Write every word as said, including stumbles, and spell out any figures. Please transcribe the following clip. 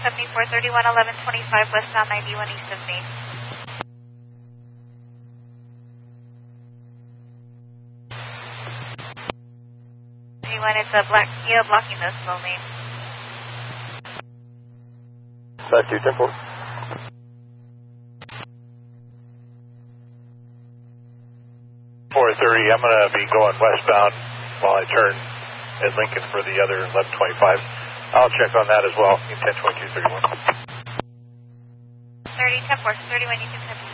seventy-four thirty-one, eleven twenty-five, westbound ninety-one east of Main. ninety-one, it's a black Kia blocking the slow lane. five two, ten four. four thirty, I'm going to be going westbound while I turn at Lincoln for the other eleven twenty-five. I'll check on that as well in ten twenty-two thirty-one. thirty, ten four, thirty-one, you can send